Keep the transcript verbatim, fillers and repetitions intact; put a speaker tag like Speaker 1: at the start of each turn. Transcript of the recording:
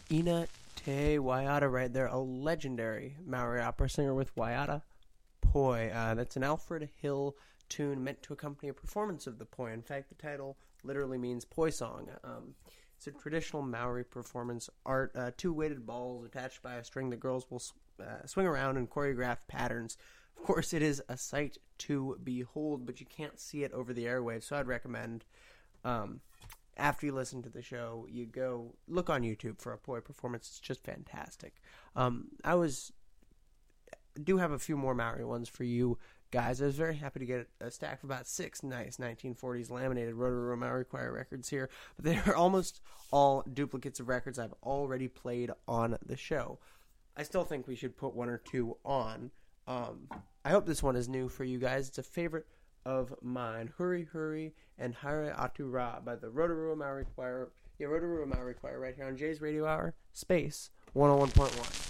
Speaker 1: Ina Te Waiata right there, a legendary Maori opera singer with Waiata Poi. Uh, that's an Alfred Hill tune meant to accompany a performance of the poi. In fact, the title literally means poi song. Um, it's a traditional Maori performance art. Uh, two weighted balls attached by a string that girls will uh, swing around in choreographed patterns. Of course, it is a sight to behold, but you can't see it over the airwaves, so I'd recommend... Um, after you listen to the show, you go look on YouTube for a poi performance. It's just fantastic. Um, I was do have a few more Maori ones for you guys. I was very happy to get a stack of about six nice nineteen forties laminated Rotorua Maori Choir records here, but they are almost all duplicates of records I've already played on the show. I still think we should put one or two on. Um, I hope this one is new for you guys. It's a favorite of mine, Hurry Hurry and Haere Atu Ra by the Rotorua Maori Choir. Yeah, Rotorua Maori Choir right here on Jay's Radio Hour, Space one oh one point one.